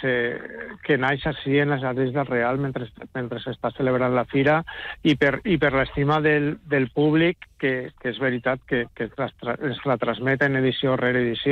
que naix així en les Jardins del Real mentre s'està celebrant la fira i per l'estima del públic que és veritat que es retransmet en edició rere edició.